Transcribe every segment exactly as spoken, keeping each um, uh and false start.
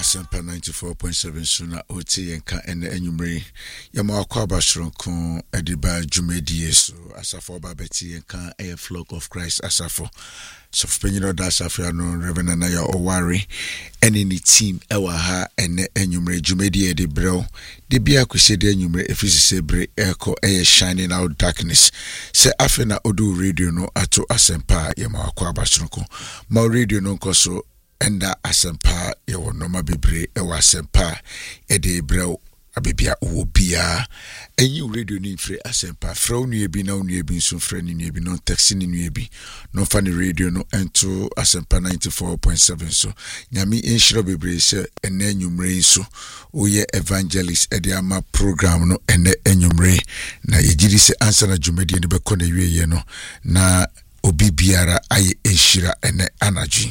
Asempa ninety-four point seven suna oti yenka ene enyumre yama akwa abashronko ediba jumedie so asafo babeti yenka a flock of Christ asafo so penino da asafo no Reverend Naya Owari ene ni team ewa ha ene enyumre jumedie de brel de bia kwese enyumre efisi sebre eko eye shining out darkness se afena odu radio no ato Asempa yama akwa abashronko ma radio no nkoso enda Asempa yewo noma bebre ewa Asempa ede brel abebia obia enyi radio ni free Asempa fra onu bi na onu bi nso fra ni bi no taxi ni nu bi no fa ni radio no ento Asempa ninety-four point seven so nyami enhiro bebre se ene enwumre so oye evangelist ede ama program no ene enwumre na yegiri se answer na jumedi ni be kona wiye no na obi biara aye enhira ene anaji.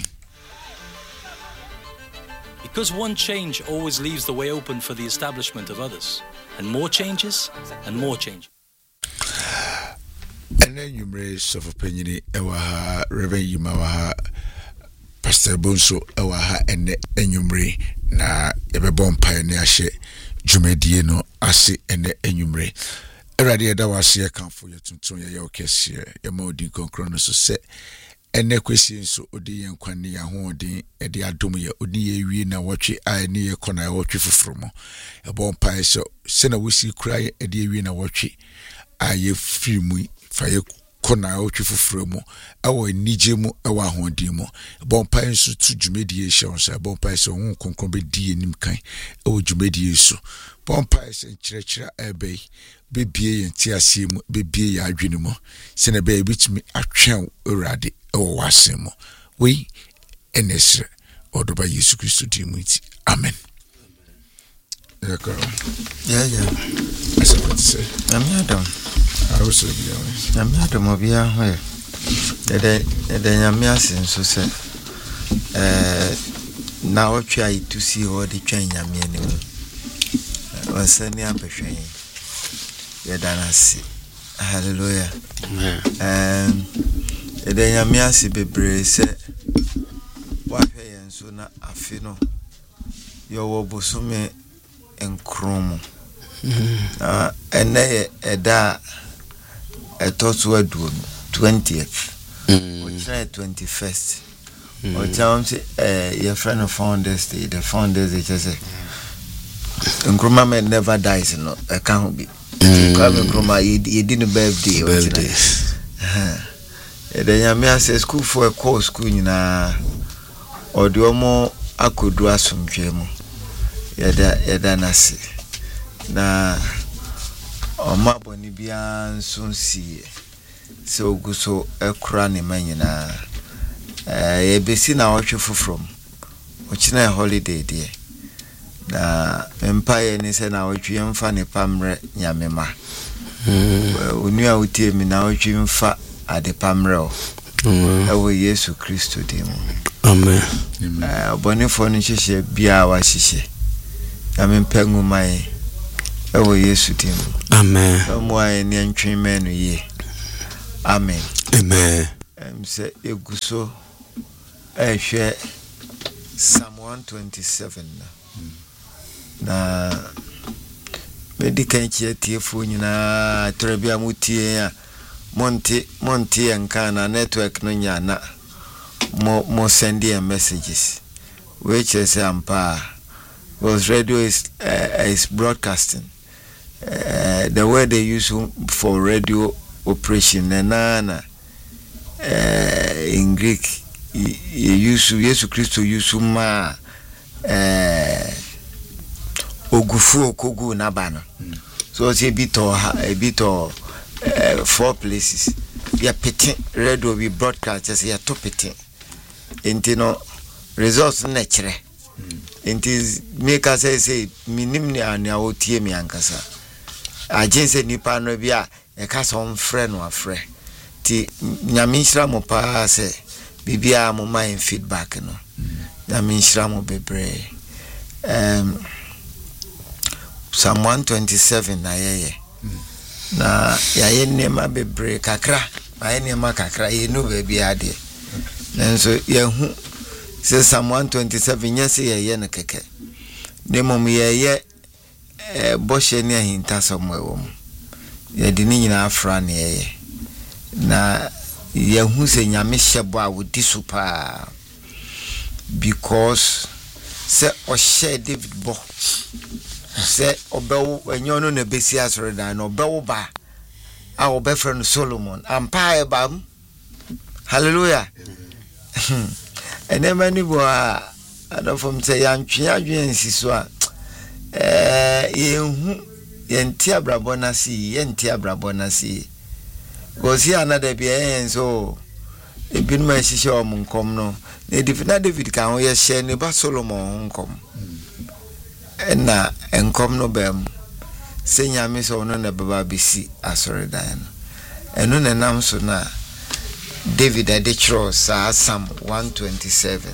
Because one change always leaves the way open for the establishment of others. And more changes, and more change. And then you raise of opinion, Ewaha, Reverend Yumawaha, Pastor Bonso, Ewaha, and Enyumre, na Ebebon Pioneer She, Jumedieno, Asi, and Enyumre. Eradia Dawasi account for your Tuntonia Yokes here, your modern concronos set. Ene kwesi so odi yankwane ya hoodin ede adom ya odi ewie na watwe ai ne ye kona watwe fofromo ebo mpa so se na wosi kura ede ewie na watwe aye filmu fa ye kona watwe fofromo awo nije mu awo hoodin mu ebo mpa so tu dwumedie hye so ebo mpa so ho konkon be die nim kan awo dwumedie so ebo mpa so nkyerɛkyerɛ ebe bebie yenti asem bebie ya adwene mu se na be bitimi atwen urade o wasemo we enesre odoba Yesu Kristo dimuti amen. Yeah, girl. Yeah, yeah. That's what to say. I'm Adam. I also be honest. I'm Adam of ya where the the Yamias and so say uh now try to see all the train Yamian was sending up a train. Yeah, that's hallelujah. Um Ede nyamia si bebre se wahwe yenso na afi no yo wo bosume enkromo ah ene eda etotu adu twentieth or twenty-first or time eh your friend of founders the the founders they just say enkroma man never dies no e can be come enkroma you didn't birthday birthday The Yamia says school for a course school na or the omo akodu asumdwemu yeda yeda nasi na oma boni bia nso nsie se oguso ekura ne manyina eh ebesi na otwe fofrom ochina holiday die na empire ni se na otwe mfa ne pamre nyamema onu a utie mi na otwe mfa adepamreo ewo Yesu Kristo dim amen eh boni fo ni hihye bia wa hihye amen pengu mai ewo Yesu dim amen mo ai ni antwen menu ye amen amen em se eguso ehwe Psalm one twenty-seven na na medikan chietiefo nyina trebia mutie ya Monty Monty and Kana network no nyana mo mo send messages which is ampa was radio is uh, is broadcasting uh, the word they use for radio operation nana uh, in Greek you use Yesu Kristo use ma uh, ogufu okogu nabano so it's a bit or a bit or Uh, four places. We are pitting red will be broadcast as a top pitting. Into no results nature. It is make us say minimum and our team yankasa. I just said Nipa no be a cast on friend or friend. Ti Nyamishra mo pa say Bibia mo mind feedback no. Nyamishra mo bebre. Um Psalm one twenty-seven na yeye. Na ya yenema bebre kakra ma yenema kakra ye no baby ade nanso ye hu se Psalm one twenty-seven yes ye ye ne keke ne mom ye ye eh boshe ne ahinta somwe wo ye de ni nyina afra ne ye na ye hu se nyame hyebo a wodi super because se o share David bo se obewo enyo no na besi asore dan no obewo ba a obefre no Solomon ampa e bam hallelujah ene mani bo a adofom se yantwe adwen nsiso a eh yehu yenti abrabo na si yenti abrabo na si gosi another bi en so ebin ma hihye o munkom no na David David kan ho ye share ne ba Solomon nkom na enkom no bem se nyame so no na baba bisi asore dan eno na nam so na David ade chro sa Psalm one twenty-seven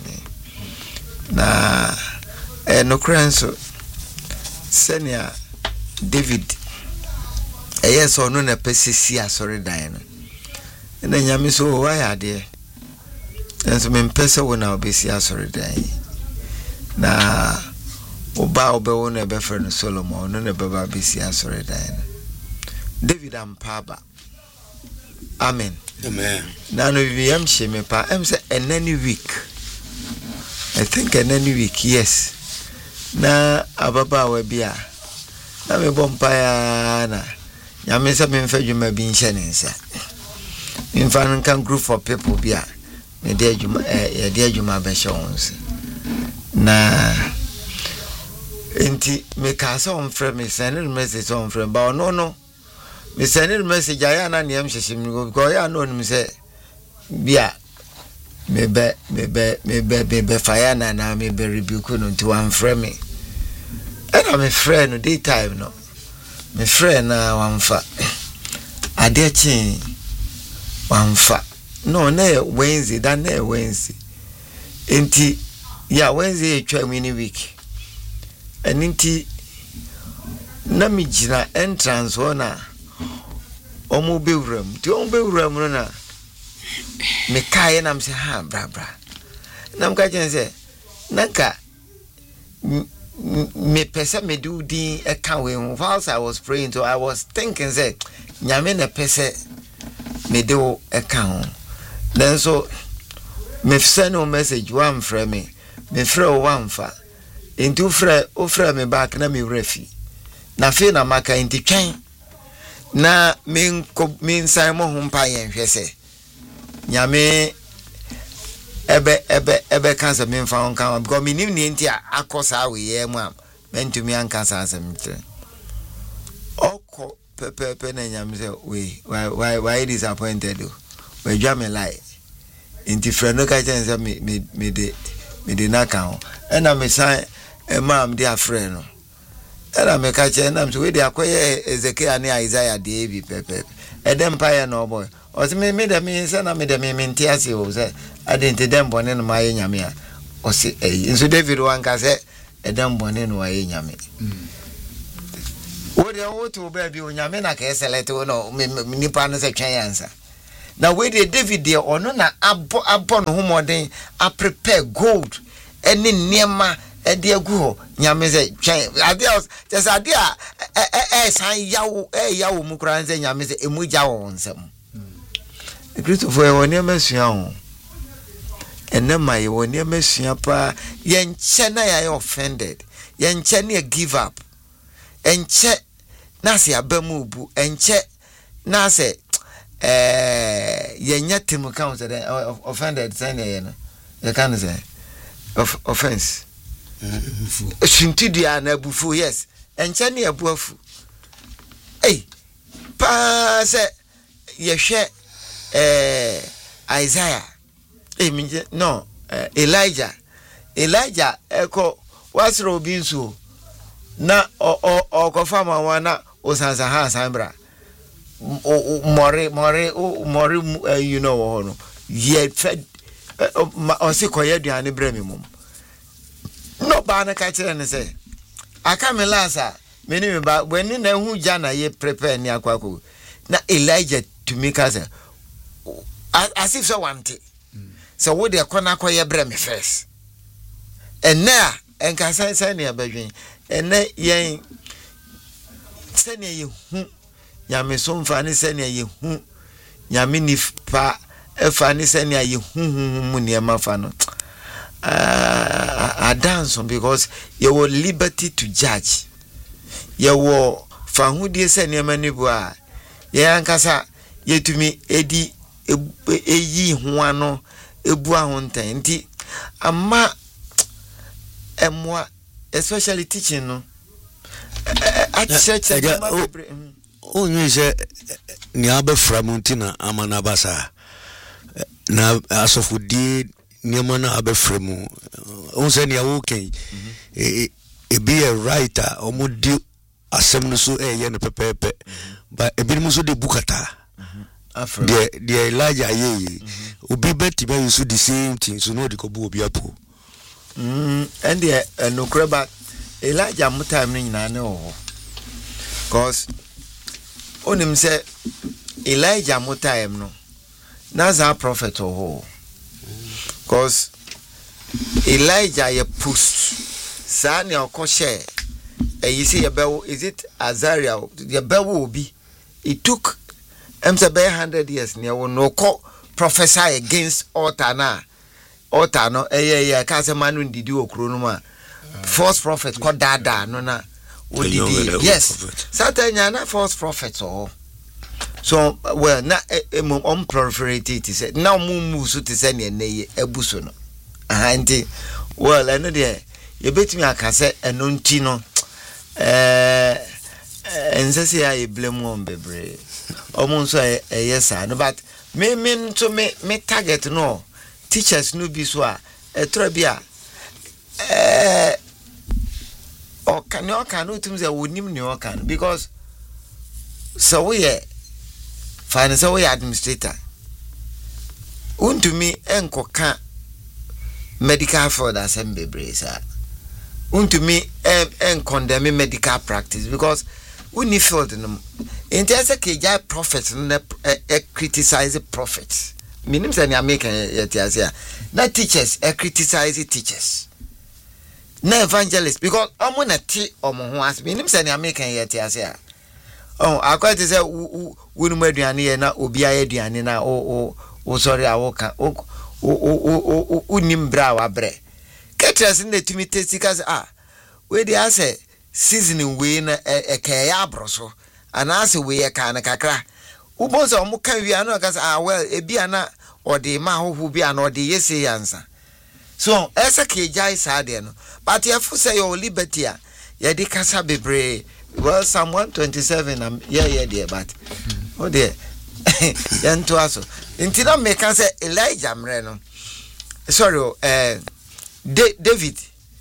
na eno kranso senia David eye so no na pesisi asore dan na nyame so wa ya de enso me pese wona obesi asore dan na oba obewo na befer no Solomon no na baba besi asore dan David ampaba amen Amen. na no bi am sheme pa am say enany week I think enany week yes na ababa wa bia na me bompa ya na nyame say me mfa dwuma bi nhye ne nsa me mfa nkan group of people bia me de dwuma eh de dwuma be hye wonse na enti me ka so on frame me send message on frame ba no no me send message aya na ne am hyehim go because ya no nim say bia me be me be me be me be fire na na me be rebuke no to one frame me and me friend no daytime no me friend na one fa ade chin one fa no na Wednesday that na Wednesday enti ya Wednesday twa mini week eninti na mi gina entrance ona omo bewuram ti omo bewuram no na me kai na mse ha bra bra na mka chense nanka me pesa me do din e kan we whilst I was praying so I was thinking say nyame na pesa me do e kan then so me send no message one from me me frɛ one fa into frɛ o frɛ me back na me refi na fe na maka inti twen na me me nsan mo ho mpa yen hwɛ sɛ nyame ebe ebe ebe kansa me mfa on kan because me nim ne nti akosa we ye mu am mentumi an kansa asem tre oko pepe pe na nyame sɛ we why why why disappointed o we dwa me lie inti frɛ no ka chen sɛ me me me de me de na kan na me san e mam de afrɛ no era me ka chen na me we de akoye Ezekiel ne Isaiah de bi pepe edem pa ye no boy o se me me de me se na me de me menti ase o se adenti dem bone no maye nyame a o se eh nso David wan ka se edem bone no waye nyame o de o to ba bi o nyame na ka select o no nipa no se twen yansa na we de David de ono na abo abo no homoden a prepare gold eni niema e de agu ho nyame se twen ade just ade a eh san yawo eh yawo mu kura nse nyame se emu gya wo nsem Christopher woni amasua ho enema ye woni amasua pa ye nche na ya offended ye nche na give up enche na se abamu bu enche na se eh ye nyatim count that offended say na ye no you can say of offense shintidia na bufu yes enche na abuafu eh pa se ye hwe eh Isaiah eh minje no eh, Elijah Elijah eko wasro binsu na o o o kofama wana osansa ha sambra more more more uh, you know no ye fed o se koye duane brami mum no ba na ka kire ne se aka me lansa me ni me ba when na hu ja na ye prepare ni akwako na Elijah to make us as if so want it so we dey kona koye brami first and now enka san san ne abadwen ene yen sene ye hu nyame so mfa ne sene ye hu nyame ni pa efa ne sene ye hu mu ne ma fa no a dance because you were liberty to judge you were fahudie sene ma ni bo a ye ankasa yetumi edi eyi ho ano ebu ahontan nti ama emwa especially teaching no at church o nyi je ni abefra muntina amana basa na asofudi ni amana abefra mu o se ni awo ken e e be a writer omudi asem no so eye no pepepe but ebi mu so de bukata afro de de Elijah ye obi beti be so the same thing so no de ko bu obi apo mm and the no creba Elijah mutam ni nyina ne ho cause onim say Elijah mutam no naza prophet ho cause Elijah ye post sa ne okoshe e say ye is it Azariah ye bewo obi it took em say one hundred years ne wo no ko prophesy against altar na altar no eh eh ka se manu ndidi okro no ma false prophet ko dada no na odidi yes satanya na false prophet oh so well na um proliferate it say na mumu so te say ne ne ebuso no aha nti well eno de ye betimi aka se eno nti no eh ensese ya e blame on bebre omo so e yes no but me me to me me target no teachers no bi so a etra bi a eh o kan o kan no tum say wonim ne o kan because so we fine so we administrator untumi enkoka medical fraud assembly bresa untumi en en condemn medical practice because uni field no intese keja prophets no criticize prophets minim say na make yetiasia na teachers e criticize teachers na evangelists because omo na ti omo ho as minim say na make yetiasia oh akwati say wonu maduane ye na obi ayeduane na o o sorry awoka o o unim bra wa bre ketres na tumi tesika say ah we dey say seasoning we na e kaya abroso ana say we e ka na kakra ubonza omo kan wi ana ka say ah well e bia na odi ma hohu bia na odi yese yansa so esa ke jai sade no but if say your liberty a ye di kasa bebre well Psalm one twenty-seven am yeah yeah there but oh there yanto aso nti na me kan say Elijah mre no sorry eh David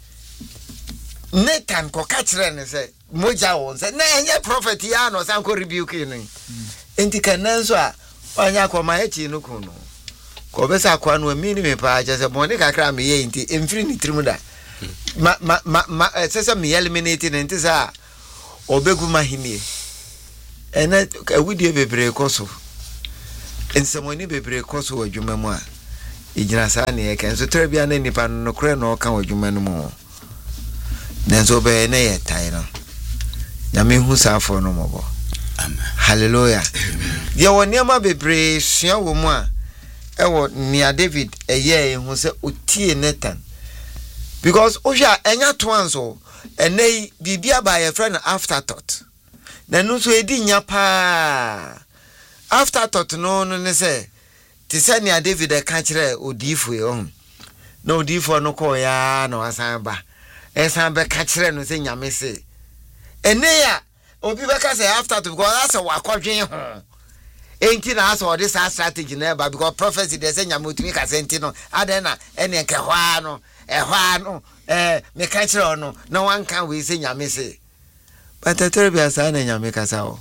Nathan ko kachre ne say moja won say na enye prophet ya no san ko rebuke no enti kan nanso a anya ko ma echi no ko no ko be sa kwa no mi ni me pa je say boni kakra me ye enti emfiri ni trimu da ma ma ma say say me eliminate enti sa obegu mahini ena awudie bebre koso ensemoni bebre koso wadwuma mu a igina sa ne eken so trebia na nipa no kre no ka wadwuma no mu nenzo be na ye tai no nyame hu safo no mobo amen hallelujah ye woniama bebre sua wo mu a ewo nia David eye hu se otie Nathan because ohwa enya to anso enei bibia ba your friend afterthought na no so edi nya pa afterthought no no ne say ti say nia David e ka kire odifo e on na odifo no ko ya na wasan ba esan be ka kire no say nyame se enei a obi be ka say afterthought because that's a wakodwen ho enti na aso this strategy na ba because prophecy dey say nyame otumi ka say enti no adena ene nke hwa no ehwa no eh me ka kire no na wan kan we say nyame say but atorobia sa na nyame ka sa o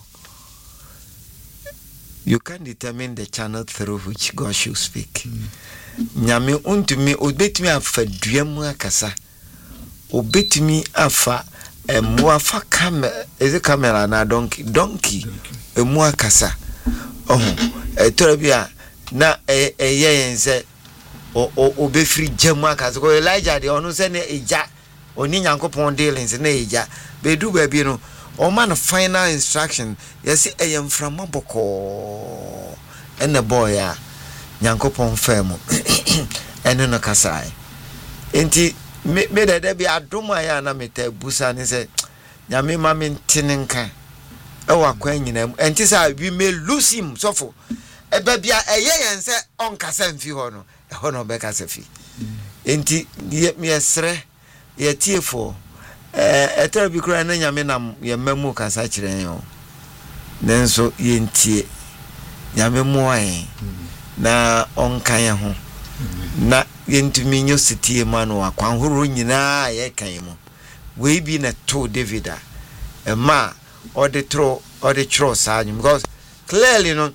you can determine the channel through which God should speak nyame untumi obetumi afa duamu akasa obetumi afa emu afa camera is it camera na donkey donkey emu akasa oh atorobia na eh eh yense o o obefiri jamu akasa ko Elijah de onu se ne eja oni Nyankopon dealings na eja be du ba bi no o man final instruction yes e yam from boko and the boy ya Nyankopon fam ene no kasai enti me me da bi adoma ya na meta busa ni se nyame ma me ntinenka e wa kwa nyina enti sa we may lose him sofo e ba bia eye yen se on kasa mfi ho no e ho no be kasa fi enti me yesre ye tiefo eh etere bi kura na nyame nam ye mamu kasa kire yo nenso ye ntie nyame moae na on kan ho na yentumi nyo sitie manu akwan horo nyina ye kan mu we bi na to Davida e ma or the tro or the tro sanyum because clearly no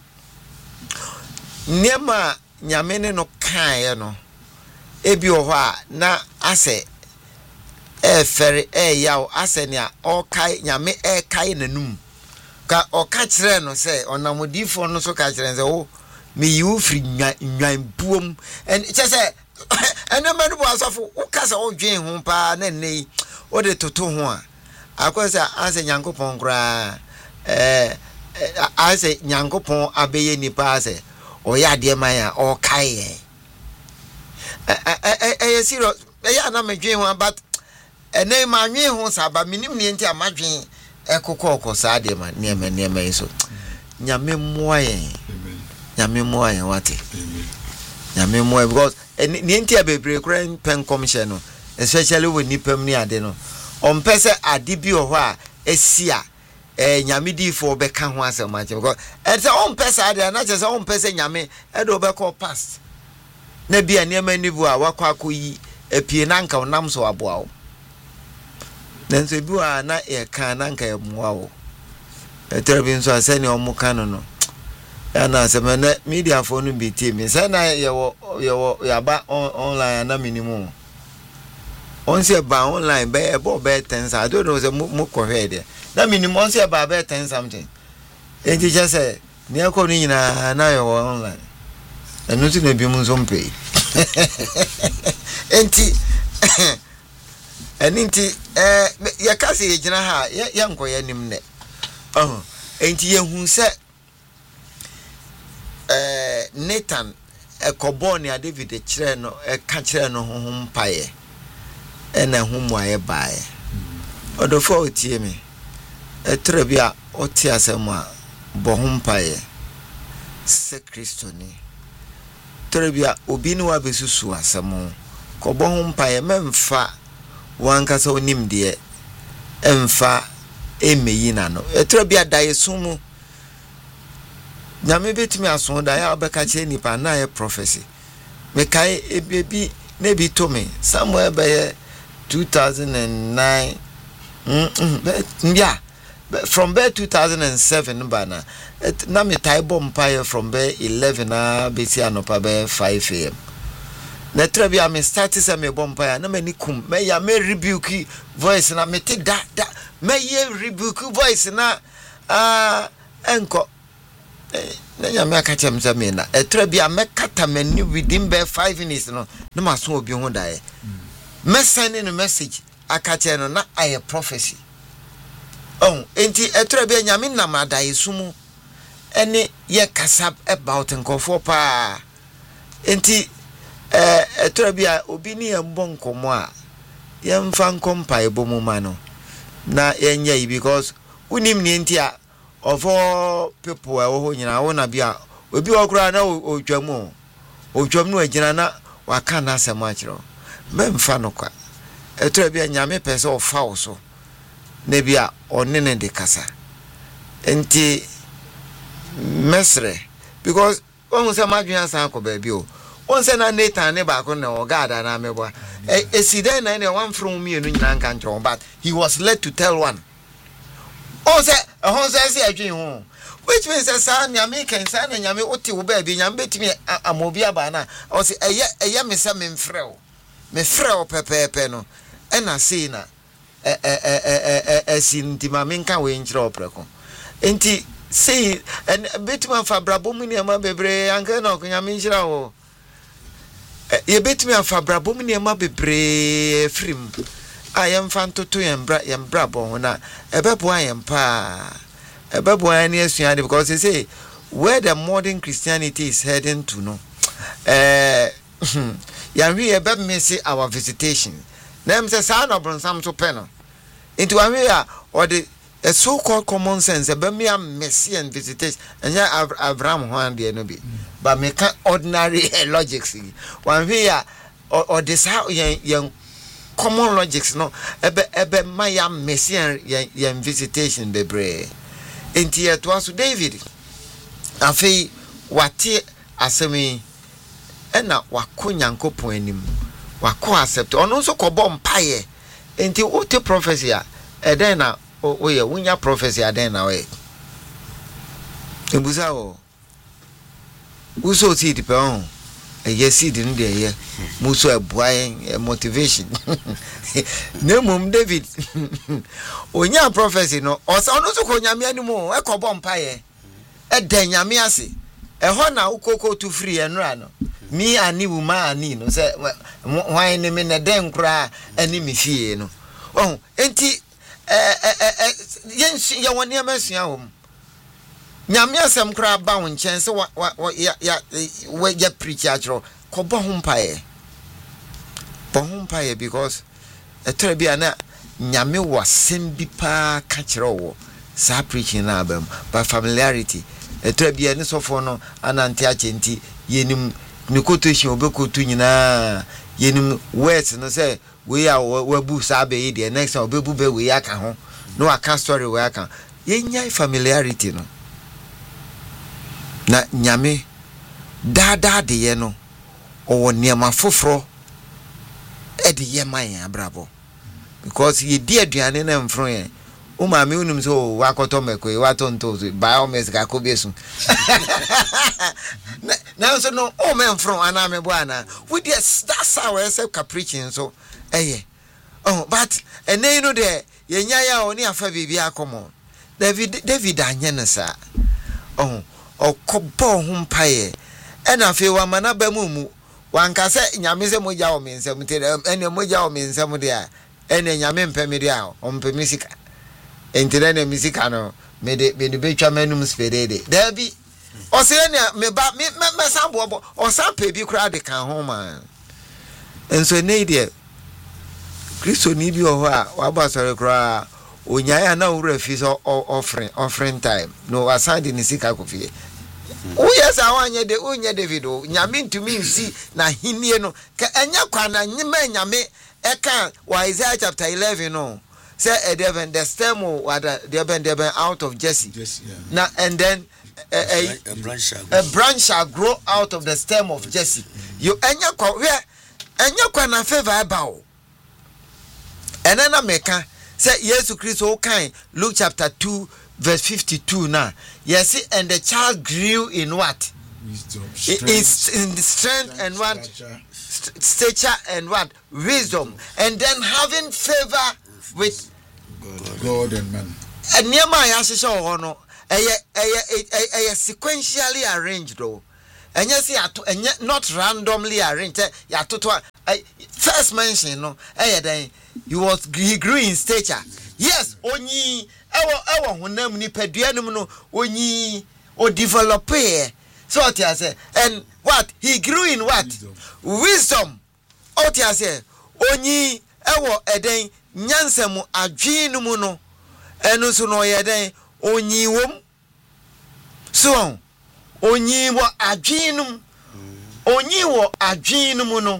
nema nyame ne no kan ye no e bi o ho a na ase e fere e yaw ase ne a o kai nyame e kai nanum ka o ka kire no se onamodifo no so ka kire se o me you free nwan buom and che se ene manu bo asofo wo ka se o dwen ho pa na nei o de toto ho a akwasa ase Nyankopon kra eh ase Nyankopon abeye ni pa ase o ya de man a o kai e eh eh serious e ya na me dwen ho but ene ma nwen ho sa ba minim ne enti amadwen ekokoko sa de man ne me ne me so nyame moye nyame moye wate nyame moye because ne enti abebre kra pen commission no especially when nipam ni ade no on pese ade bi o ho a esia eh nyame di fo be ka ho asema because e say on pese ade na che say on pese nyame e do be call past na bia ne manibu a wakwa akoyi epie na nka onam so aboa wo nenso bi wa na e kan na nka emoa wo e terbi nso aseni o muka no no ya na asema na media fo no bi tie mi say na ye wo ye wo ya ba online na minimum on se ba online be e bo be ten sa I don't know say mo ko hwe na minimum on se ba be ten something e ti just say ni akọ ni nyina na ye wo online enu ti na bi mu nso mpe enti eninti eh ya kasi ye gina ha ya nko ya nim ne oh enti ye hu se eh Nathan ekobo ni David kire no e ka kire no honhom paye e na homu aye bae odofo otie me e trebia otie asemu a bohom paye se Kristo ni trebia obi ni wa besusu asemu ko bohom paye memfa wankasa onim de emfa emeyi na no etrobia daye sumu nyame betimi aso da ya obeka che nipa na ye prophecy me kai ebebi na bi to me somewhere by two thousand nine mm yeah from there two thousand seven bana na me tai bomb empire from there eleven na besi anopa be five a m na trebia me start say me bompa na mani kum me ya me rebuke voice na me te da da me ye rebuke voice na ah enko na ya me aka chem say me na trebia me kata mani within be five minutes no na maso obi ho dae me send no message aka che no na aye prophecy oh enti trebia nyame na ma dae sumu ene ye kasab about nkofo pa enti eh etrobia obi ni embo nkomo a yemfa nkompa ebomu ma no na yenye because unim ni ntia of all people e wo nyina wo na bia obi okura na otwamu otwam no agina na waka na asema akiro memfa no kwa etrobia nyame pese ofa wo so na bia onene de kasa enti mesre because won se madwen san ko ba bi o on se na Nathan ne ba ko na o gada na mebo e eside na ne one from me enu nyina nka ncho but he was led to tell one on se e hon se se adwen ho which means say sa nyame kan sa na nyame oti wo ba bi nyame betimi amobi aba na o se eye eye me se me mfrɛ o me frɛ o pepepe no e na sei na e e e e e sintima me nka we nkyerɛ o preko enti sei and betimi fa brabo mu ni ama bebre anka na ko nyame nkyerɛ o ye betimi afa brabo mu niema bebre frim a yɛmfa ntoto yɛmbra yɛmbra bɔ na ɛbɛboa yɛmpa ɛbɛboa yɛn asuade because they say where the modern Christianity is heading to no eh yɛnhwe yɛbɛmese our visitation na ɛm sɛ saa na ɔbronsam so pɛ no nti wɔnhwe a ɔde a so-called common sense ɛbɛmea mese and visitation ɛnyɛ Abraham ho andeɛ no bi but meka ordinary logics wɔnhwe a ɔde saa yɛn common logics no ebe ebe ma ya messian ya visitation bebre enti eto aso David afei wate asemi ena wako Nyankopon anim wako accept ono nso kɔbɔ mpaye enti wote prophecy a eden na oye wunya prophecy aden na we ebuza o uso ti dipe on eye seed in there ye muso ebuayen motivation nemum David onya prophecy no osa ono so ko nyame animu e ko bompa ye e den nyame ase e ho na ukoko to free enra no mi ani wu ma ani no se hwan ne me ne den kra ani me fie no oh enti eh eh yen ye woni amasua wo nyame asem kra ba wo nchen se wa ya ya we ya preach achro ko bo ho mpae bo ho mpae because etere bia na nyame wasem bi pa ka kire wo sa preaching na abam by familiarity etere bia ni sofo no anante achenti yenim ni quotation obekotu nyina yenim words no say we are wabu sabe de next time obebu be we aka ho no aka story we aka yenya familiarity no na nyame dada de ye no o niema foforo e de ye man abrabo because ye di aduane na mfro ye o ma me unum so wakoto meko e wato nto biomes ka ko besu na so no o me mfro ana me bo ana we that's how we say caprichin so eh oh but ene no de ye nya ya oni afa bibi akomo David David anyene sa oh okobo ho mpaye ena fe wa mana ba mu wanka se nyame se moja o mensem te ene moja o mensem de a ene nyame mpemi de a o mpemi sika entire na misika no me de me de betwa manum spedede da bi o se ne me ba me me sambo o sampe bi kura de kan ho man enso ne de Kristo ni bi o ho a wa ba sore kura onyaya na wura fi so offering offering time no aside ni sika kofie o yes awanye de onye David o nyame ntumi nsi na hinie no ka enya kwa na nyima nyame e kan wa Isaiah chapter eleven no say even the stem or the ben the out of Jesse yes, yeah. Now and then a, a, a, branch shall a branch shall grow out of the stem of Jesse you enya kwa where enya kwa na favor about and then I make say Jesus Christ o kind Luke chapter two verse fifty-two now yes and the child grew in what wisdom is in the strength, strength and what stature. St- stature and what wisdom and then having favor with God, God and man and near my assessor or no a sequentially arranged though and yes and yet not randomly arranged ya to first mention no eh then he was he grew in stature yes onyi ewo ewo honam ni paduanum no onyi o develop eh so what I say and what he grew in what wisdom, wisdom. What I say onyi ewo eden nyansam adwin mu no enu so no ye den onyi wom so onyi wo adwin onyi wo adwin mu no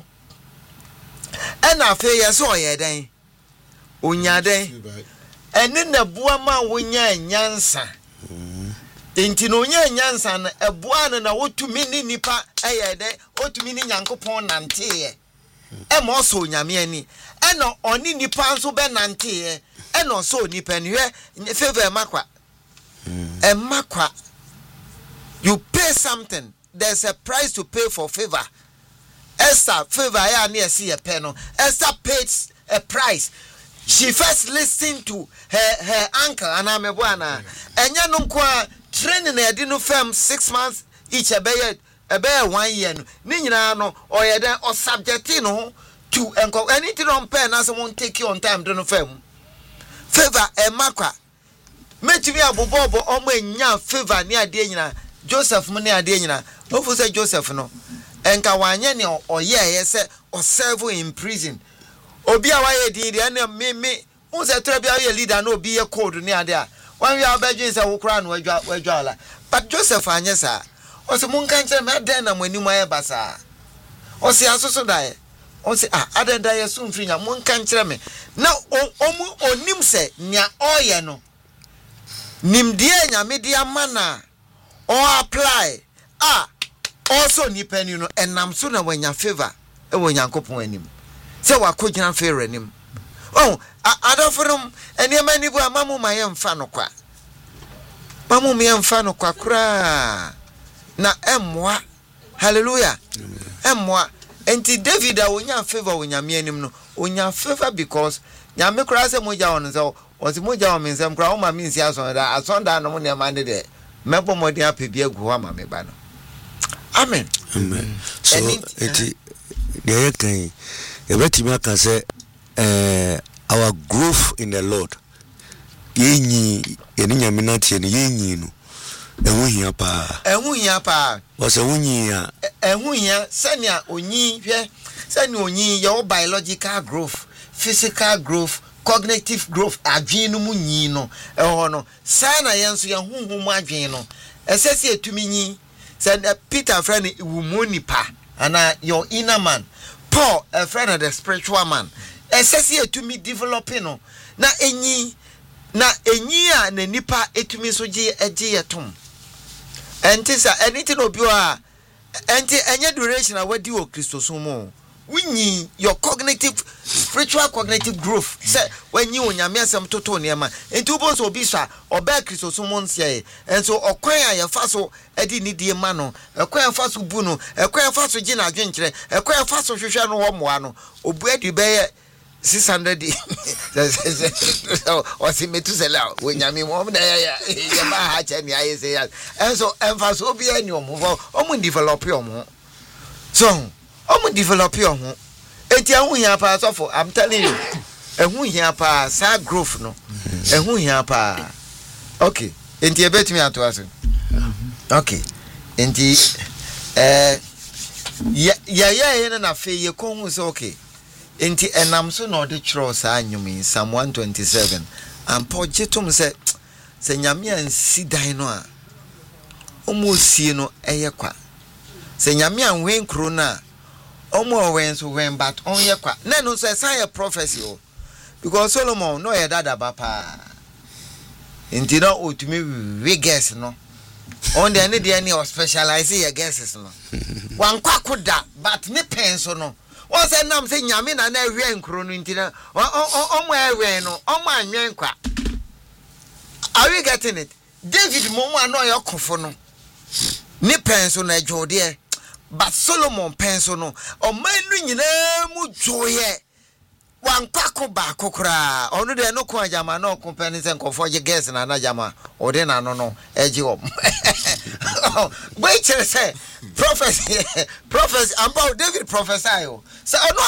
ena fe ye so ye den onya den ene na bua ma wonya nyansa enti no onya nyansa na ebua na wotumi ni nipa eye den otumi ni Nyankopon nante ye e mo so nyame ani eno oni nipa nso be nante ye eno so nipa ni hwe favor makwa e makwa you pay something there's a price to pay for favor Esther favor ya na ese ye pay no Esther paid a price she first listened to her her uncle anamebwana enya no nko training na yedi no firm six months each ebeye ebeye one year no ni nyina no oyeden o subject no to enko anything on pen as won take you on time don't fam favor e makwa metimi abobobo omo enya favor ne ade nyina Joseph mu ne ade nyina no fu say Joseph no enka wanye ne oye ye say o serve in prison obi a waye din de na me me un say try bia ye leader na obi ye code ne ade a wan wi abedwin say wo kura no wadwa wadwa ala but Joseph anye sa o se mun kan kire me den na mani mu aye basa o se asoso dai o se ah aden dai ye so mfiri nya mun kan kire me na omu onim se nya oye no nimdie nya me dia mana o apply ah also ni penny no enam so na wanya favor e wonya nkopon anim se wakogina favor anim oh adofrum ene mani bu amamu maye mfa no kwa mamu me mfa no kwa kura na emwa hallelujah emwa enti David a wonya favor wonya me anim no wonya favor because nyame kura se moja won se ozi moja won mensem kura o ma me nsi asonda asonda no mo ne ma ne de mebo modi apedi agu ha ma me ba no amen amen so eti dey kan e betimi aka say eh our growth in the Lord yenyi eni nyame na tie ne yenyi no ehu hia pa ehu hia pa was ehu hia ehu hia senia onyi hwe senia onyi your biological growth physical growth cognitive growth adwen no munyi no eho no sana yenso ye huhu mu adwen no esese etumi nyi said Peter friend wumoni pa ana your inner man Paul a friend of the spiritual man esese etumi developing no na enyi na enyi a na nipa etumi so je eje yetom enti sa anything obi a enti enye duration a wadi o Kristoso mo winyi your cognitive spiritual cognitive growth say when you onyame asem toto ne ma enti obo so obi swa oba Kristoso mo nsia enso okwan a ye fa so edi ni die ma no ekwan fa so bu no ekwan fa so gi na adwenkere ekwan fa so hwehwe no ho moa no obu edi be six hundred o si metusela onyame mo na ya ya ba ha cha ni aye se ya enso emfa so obi ani omo omo develop omo so omo develop omo enti ehun hia pa so for I'm telling you ehun hia pa sa growth no ehun hia pa okay enti e betimi ato aso okay enti eh ya ya ya na fe ye ko hu so okay enti enam so na ode chro sa anyum Psalm one twenty-seven ampo jetum se se nyame ansi dan no a omo sie no eye kwa se nyame anwen kro na omo wen so wen but on ye kwa na no so say prophecy o because Solomon no ye dada ba pa enti no otumi we guess no on the any dey any specialize ye guesses no wan kwa koda but ne pen so no wọ́n sẹ́ nam sẹ́ nyame na na ẹ̀hwẹ́ nkuro no ntina ọmọ ẹ̀hwẹ́ no ọmọ anwẹ́ nkwa. Are you getting it? David mo mu ano yẹ kofo no ne penso na ẹdwọdeẹ but Solomon penso no ọmọ enu nyinaa mu dwoyẹ wankwa ko ba kokora ọno de no ko ajama na ọko peni sẹ nkofo je guess na na jama ode na no no eji om. Wait till say prophecy prophecy about David prophesy o. So